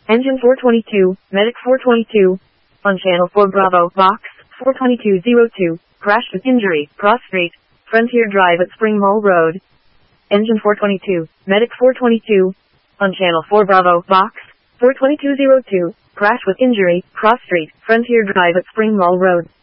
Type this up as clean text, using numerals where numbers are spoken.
Engine 422, Medic 422. On Channel 4 Bravo, Box 42202. Crash with injury, Cross Street, Frontier Drive at Spring Mall Road. Engine 422, Medic 422. On Channel 4 Bravo, Box 42202. Crash with injury, Cross Street, Frontier Drive at Spring Mall Road.